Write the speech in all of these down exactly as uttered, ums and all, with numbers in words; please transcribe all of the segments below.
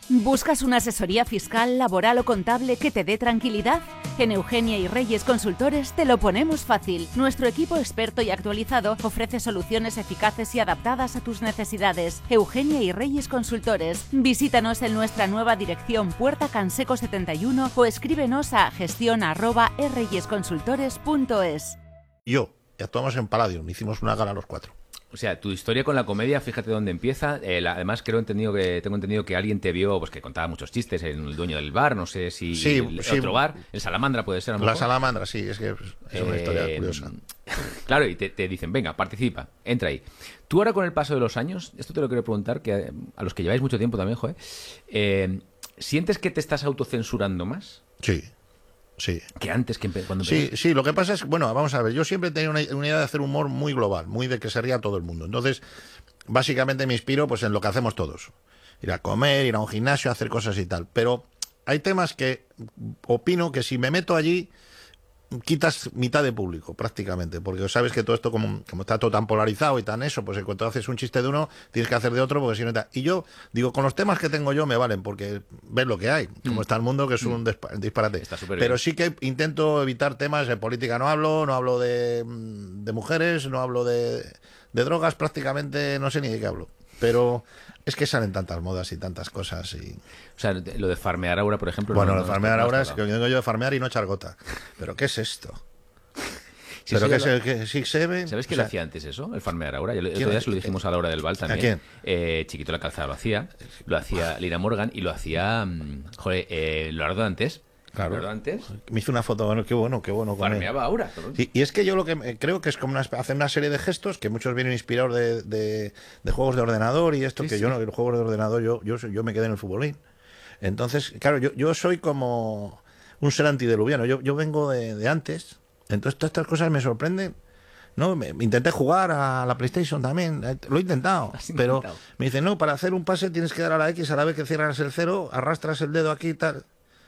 ¿Buscas una asesoría fiscal, laboral o contable que te dé tranquilidad? En Eugenia y Reyes Consultores te lo ponemos fácil. Nuestro equipo experto y actualizado ofrece soluciones eficaces y adaptadas a tus necesidades. Eugenia y Reyes Consultores. Visítanos en nuestra nueva dirección Puerta Canseco setenta y uno o escríbenos a gestión arroba reyesconsultores punto es. Yo, y actuamos en Palladium, hicimos una gala los cuatro. O sea, tu historia con la comedia, fíjate dónde empieza. Eh, la, además, creo entendido que tengo entendido que alguien te vio, pues que contaba muchos chistes en el dueño del bar, no sé si sí, el, sí. otro bar, el Salamandra puede ser. A lo la mejor. Salamandra, sí, es que es una eh, historia curiosa. Claro, y te, te dicen, venga, participa, entra ahí. Tú ahora con el paso de los años, esto te lo quiero preguntar, que a los que lleváis mucho tiempo también, joder, eh, ¿sientes que te estás autocensurando más? Sí. Sí. Que antes, que cuando Sí, sí, lo que pasa es, bueno, vamos a ver, yo siempre he tenido una, una idea de hacer humor muy global, muy de que se ría todo el mundo. Entonces, básicamente me inspiro pues en lo que hacemos todos. Ir a comer, ir a un gimnasio, hacer cosas y tal. Pero hay temas que opino que si me meto allí, quitas mitad de público, prácticamente, porque sabes que todo esto, como, como está todo tan polarizado y tan eso, pues en cuanto haces un chiste de uno, tienes que hacer de otro, porque si no está... Y yo, digo, con los temas que tengo yo me valen, porque ves lo que hay, como mm. está el mundo, que es un disparate. Pero bien. Sí que intento evitar temas de política, no hablo, no hablo de, de mujeres, no hablo de, de drogas, prácticamente no sé ni de qué hablo. Pero es que salen tantas modas y tantas cosas y... O sea, lo de farmear ahora, por ejemplo... Bueno, no, lo de no, farmear no ahora es que vengo yo de farmear y no echar gota. ¿Pero qué es esto? Sí, ¿Pero sí, qué lo... es que sí se ve? ¿Sabes quién o sea... lo hacía antes eso? El farmear ahora. El otro día se lo dijimos a la hora del bal también. ¿A quién? Eh, Chiquito la Calzada lo hacía. Lo hacía Lina Morgan y lo hacía... Joder, eh, Leonardo Dantes. Claro. Leonardo Dantes. Me hizo una foto, bueno, qué bueno, qué bueno. Farmeaba ahora. Sí, y es que yo lo que creo que es como una, hacer una serie de gestos que muchos vienen inspirados de, de, de juegos de ordenador y esto, sí, que sí. yo no, los juegos de ordenador, yo, yo, yo me quedé en el futbolín. Entonces, claro, yo, yo soy como un ser antediluviano. Yo, yo vengo de, de antes. Entonces, todas estas cosas me sorprenden. No, me, intenté jugar a la PlayStation también, lo he intentado, pero intentado? Me dicen, no, para hacer un pase tienes que dar a la X a la vez que cierras el cero, arrastras el dedo aquí y tal.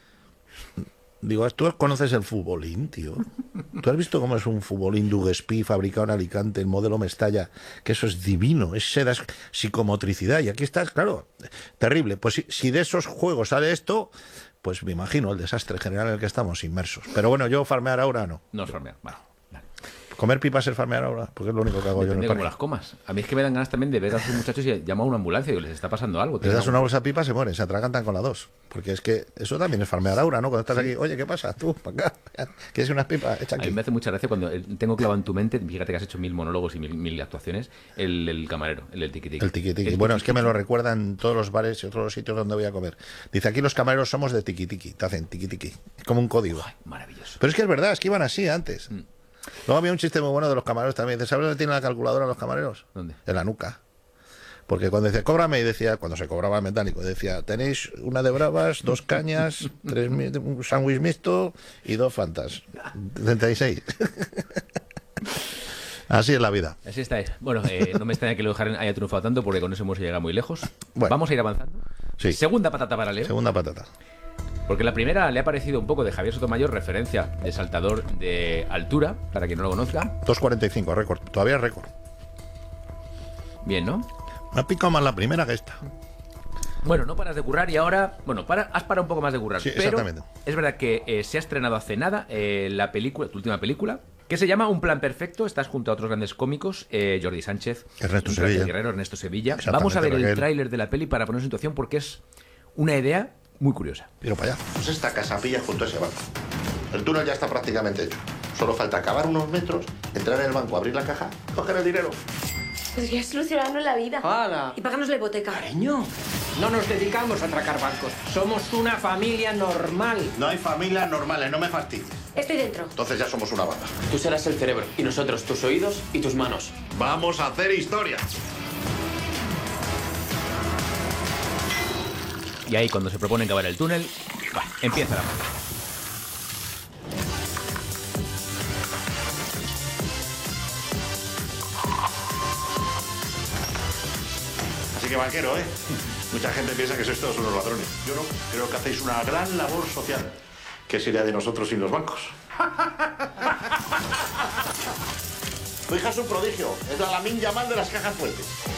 Digo, tú conoces el futbolín, tío. ¿Tú has visto cómo es un futbolín Duguespí fabricado en Alicante, el modelo Mestalla? Que eso es divino, es seda, es psicomotricidad. Y aquí estás, claro, terrible. Pues si, si de esos juegos sale esto, pues me imagino el desastre general en el que estamos inmersos. Pero bueno, yo farmear ahora no. No es farmear, vale. Comer pipas es farmear ahora, porque es lo único que hago. Depende yo. Depende cómo las comas. A mí es que me dan ganas también de ver a sus muchachos y llamar a una ambulancia y digo, les está pasando algo. Les das una bolsa de pipas, se mueren, se atragantan con la dos. Porque es que eso también es farmear ahora, ¿no? Cuando estás aquí, oye, ¿qué pasa? Tú, para acá, ¿quieres unas pipas? Echa aquí. A mí me hace mucha gracia cuando tengo clavado en tu mente, fíjate que has hecho mil monólogos y mil, mil actuaciones, el, el camarero, el del tiqui-tiqui. El tiqui-tiqui. Bueno, es que me lo recuerdan en todos los bares y todos los sitios donde voy a comer. Dice, aquí los camareros somos de tiqui-tiqui, te hacen tiqui-tiqui. Es como un código. Ay, maravilloso. Pero es que es verdad, es que iban así antes. Mm. Luego había un chiste muy bueno de los camareros también. ¿Sabes dónde tienen la calculadora los camareros? ¿Dónde? En la nuca. Porque cuando decía, cóbrame, y decía, cuando se cobraba el metálico, decía, tenéis una de bravas, dos cañas, tres, un sándwich mixto y dos fantas. treinta y seis. Así es la vida. Así está. Bueno, eh, no me extraña que lo dejaran haya triunfado tanto porque con eso hemos llegado muy lejos. Bueno, vamos a ir avanzando. Sí. Segunda patata para Leo. Segunda patata. Porque la primera le ha parecido un poco de Javier Sotomayor, referencia de saltador de altura, para quien no lo conozca. dos cuarenta y cinco, récord. Todavía es récord. Bien, ¿no? Me ha picado más la primera que esta. Bueno, no paras de currar y ahora... Bueno, para, has parado un poco más de currar. Sí, pero exactamente. Es verdad que eh, se ha estrenado hace nada eh, la película, tu última película, que se llama Un plan perfecto. Estás junto a otros grandes cómicos, eh, Jordi Sánchez, Ernesto Sevilla. Guerrero, Ernesto Sevilla. Vamos a ver el tráiler de la peli para poner en situación porque es una idea muy curiosa. Pero para allá. Pues esta casa pilla junto a ese banco. El túnel ya está prácticamente hecho. Solo falta cavar unos metros, entrar en el banco, abrir la caja, coger el dinero. Podría solucionarnos la vida. ¡Hala! Y pagarnos la hipoteca. Cariño, no nos dedicamos a atracar bancos. Somos una familia normal. No hay familias normales, no me fastidies. Estoy dentro. Entonces ya somos una banda. Tú serás el cerebro y nosotros tus oídos y tus manos. Vamos a hacer historia. Y ahí, cuando se proponen cavar el túnel, va, empieza la magia. Así que, banquero, ¿eh? Mucha gente piensa que sois todos unos ladrones. Yo no. Creo que hacéis una gran labor social. ¿Qué sería de nosotros sin los bancos? Tu hija es un prodigio. Es la Lamine Yamal de las cajas fuertes.